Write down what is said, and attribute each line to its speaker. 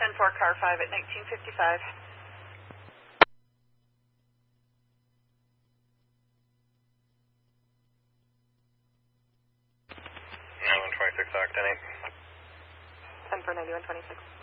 Speaker 1: 10-4, car 5 at 1955.
Speaker 2: 9126, Octane 8.
Speaker 1: 10-4, 9126.